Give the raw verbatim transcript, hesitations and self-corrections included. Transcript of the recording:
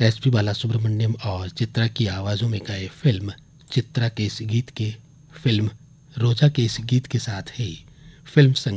S पी बालासुब्रमण्यम और चित्रा की आवाज़ों में गाए फिल्म चित्रा के इस गीत के फिल्म रोजा के इस गीत के साथ ही फिल्म संग